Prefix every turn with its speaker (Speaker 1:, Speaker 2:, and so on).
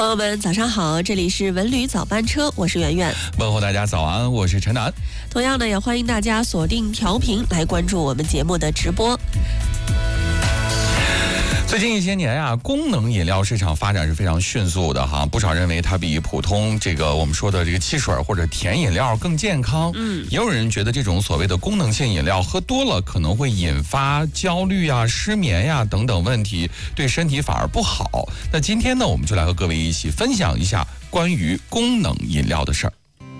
Speaker 1: 朋友们早上好，这里是文旅早班车，我是圆圆。
Speaker 2: 问候大家早安，我是陈楠。
Speaker 1: 同样呢，也欢迎大家锁定调频来关注我们节目的直播。
Speaker 2: 最近一些年呀，功能饮料市场发展是非常迅速的哈，不少认为它比普通我们说的汽水或者甜饮料更健康。也有人觉得这种所谓的功能性饮料喝多了可能会引发焦虑啊、失眠呀等等问题，对身体反而不好。那今天呢，我们就来和各位一起分享一下关于功能饮料的事儿。